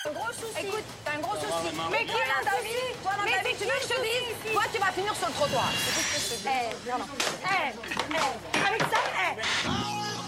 Un gros souci. Écoute, t'as un gros souci. Mais qui dans ta vie? Toi, dans ta vie, tu veux que je te dise, toi, tu vas finir sur le trottoir. Avec ça,